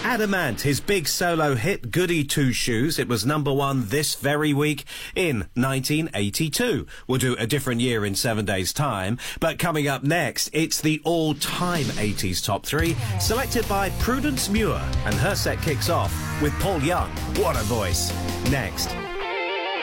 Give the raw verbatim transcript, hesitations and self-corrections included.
Adamant, his big solo hit, Goody Two Shoes. It was number one this very week in nineteen eighty-two. We'll do a different year in seven days' time. But coming up next, it's the all-time eighties top three, selected by Prudence Muir. And her set kicks off with Paul Young. What a voice. Next.